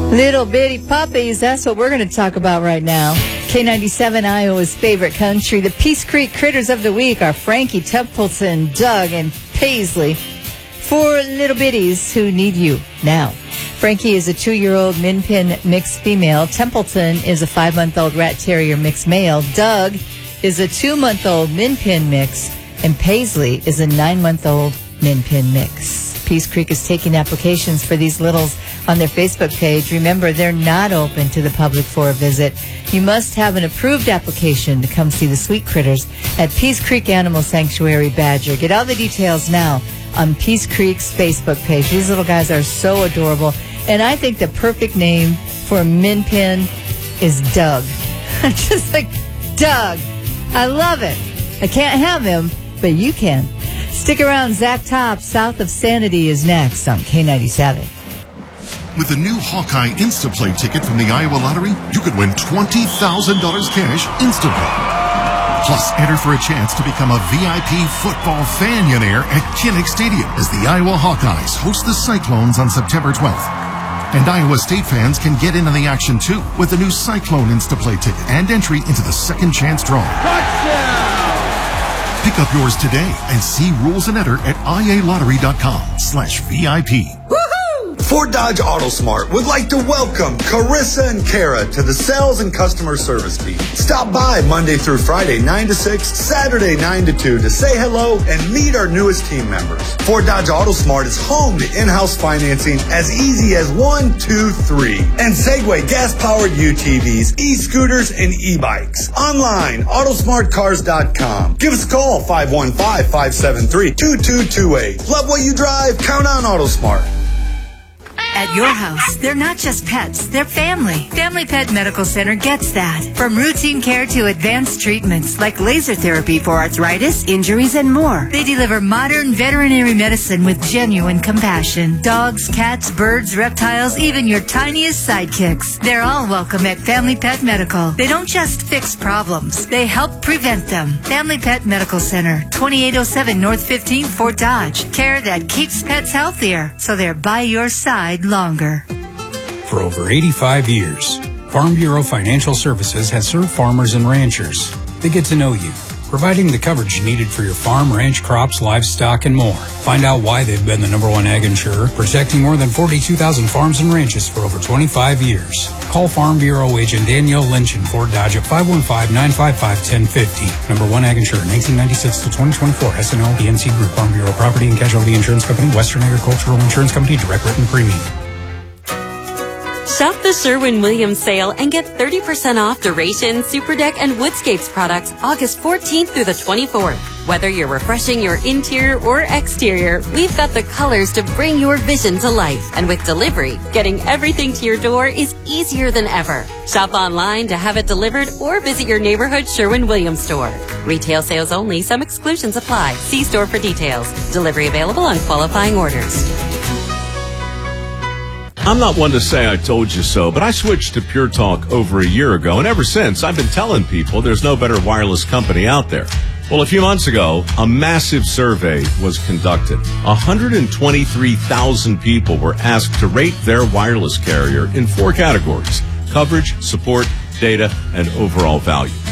Little bitty puppies, that's what we're going to talk about right now. K97, Iowa's favorite country. The Peace Creek Critters of the Week are Frankie, Templeton, Doug, and Paisley. 4 little bitties who need you now. Frankie is a 2-year-old Min Pin mixed female. Templeton is a 5-month-old Rat Terrier mixed male. Doug is a 2-month-old Min Pin mix. And Paisley is a 9-month-old Min Pin mix. Peace Creek is taking applications for these littles on their Facebook page. Remember, they're not open to the public for a visit. You must have an approved application to come see the sweet critters at Peace Creek Animal Sanctuary, Badger. Get all the details now on Peace Creek's Facebook page. These little guys are so adorable. And I think the perfect name for a Min Pin is Doug. Just like Doug. I love it. I can't have him, but you can. Stick around. Zach Top, South of Sanity, is next on K97. With the new Hawkeye Instaplay ticket from the Iowa Lottery, you could win $20,000 cash instantly. Plus, enter for a chance to become a VIP football fanionaire at Kinnick Stadium as the Iowa Hawkeyes host the Cyclones on September 12th. And Iowa State fans can get in on the action, too, with the new Cyclone Instaplay ticket and entry into the second chance draw. Touchdown! Pick up yours today and see rules and enter at ialottery.com/VIP. Fort Dodge AutoSmart would like to welcome Carissa and Kara to the sales and customer service team. Stop by Monday through Friday, 9 to 6, Saturday, 9 to 2 to say hello and meet our newest team members. Fort Dodge AutoSmart is home to in-house financing as easy as 1, 2, 3. And Segway gas-powered UTVs, e-scooters, and e-bikes. Online, autosmartcars.com. Give us a call, 515-573-2228. Love what you drive? Count on AutoSmart. At your house, they're not just pets, they're family. Family Pet Medical Center gets that. From routine care to advanced treatments like laser therapy for arthritis, injuries, and more. They deliver modern veterinary medicine with genuine compassion. Dogs, cats, birds, reptiles, even your tiniest sidekicks. They're all welcome at Family Pet Medical. They don't just fix problems, they help prevent them. Family Pet Medical Center, 2807 North 15th, Fort Dodge. Care that keeps pets healthier, so they're by your side longer. For over 85 years, Farm Bureau Financial Services has served farmers and ranchers. They get to know you, providing the coverage needed for your farm, ranch, crops, livestock, and more. Find out why they've been the #1 ag insurer, protecting more than 42,000 farms and ranches for over 25 years. Call Farm Bureau agent Danielle Lynch in Fort Dodge at 515-955-1050. #1 ag insurer, 1996 to 2024. SNO, PNC Group, Farm Bureau Property and Casualty Insurance Company, Western Agricultural Insurance Company, direct written premium. Shop the Sherwin-Williams sale and get 30% off Duration, Superdeck, and Woodscapes products August 14th through the 24th. Whether you're refreshing your interior or exterior, we've got the colors to bring your vision to life. And with delivery, getting everything to your door is easier than ever. Shop online to have it delivered or visit your neighborhood Sherwin-Williams store. Retail sales only. Some exclusions apply. See store for details. Delivery available on qualifying orders. I'm not one to say I told you so, but I switched to Pure Talk over a year ago, and ever since, I've been telling people there's no better wireless company out there. Well, a few months ago, a massive survey was conducted. 123,000 people were asked to rate their wireless carrier in 4 categories: coverage, support, data, and overall value.